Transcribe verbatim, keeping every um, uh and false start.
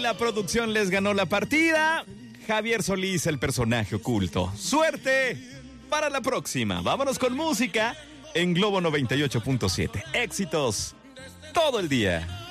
la producción les ganó la partida. Javier Solís, el personaje oculto. Suerte para la próxima. Vámonos con música en Globo noventa y ocho punto siete. Éxitos todo el día.